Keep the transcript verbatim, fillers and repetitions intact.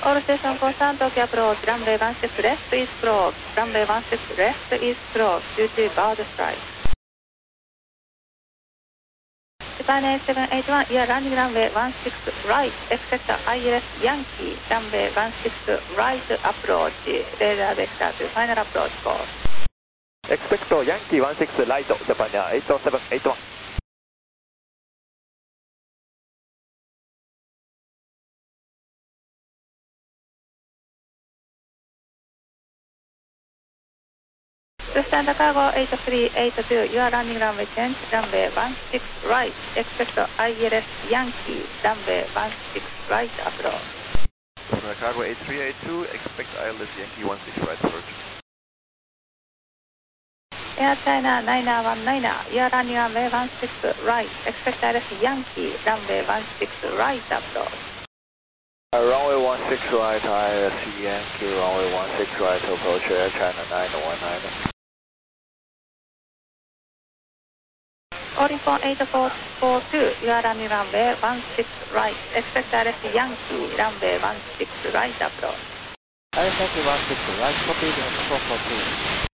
All station constant Tokyo approach, runway one six left is closed, runway one six left is closed due to bird strike. Japan eight seven eight one, you are landing runway one six right, expect I L S Yankee, runway one six right approach, radar vector to final approach course. Expect Yankee one six right, Japan eight seven eight one. Lufthansa Cargo eight three eight two, you are landing runway change, runway one six right, expect I L S Yankee, runway one six right approach. Lufthansa Cargo eight three eight two, expect I L S Yankee one six right approach. Air China nine one nine, you are landing runway one six right, expect I L S Yankee, runway one six right approach. Uh, runway one six right, I L S Yankee, runway one six right approach, Air China nine one nine. Oricon eight four four two, you are landing runway one six right, expect I L S Yankee, runway one six right approach. I L S Yankee one six right, copy, four four two.